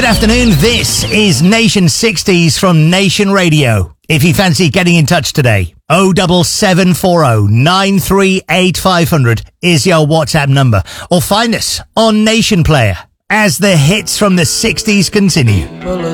Good afternoon, this is Nation 60s from Nation Radio. If you fancy getting in touch today, 07740 938 500 is your WhatsApp number. Or find us on Nation Player as the hits from the 60s continue.